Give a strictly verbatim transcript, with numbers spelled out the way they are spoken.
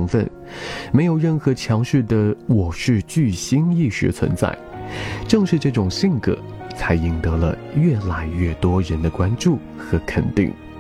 成分，没有任何强势的我是巨星意识存在。正是这种性格才赢得了越来越多人的关注和肯定。